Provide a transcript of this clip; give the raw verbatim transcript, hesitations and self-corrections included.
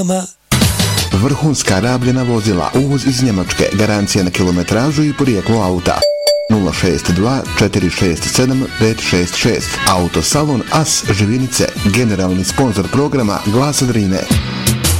Vrhunska rabljena vozila, uvoz iz Njemačke, garancija na kilometražu i porijeklo auta. nula šest dva četiri šest sedam pet šest šest. Autosalon As Živinice, generalni sponzor programa Glasa Drine.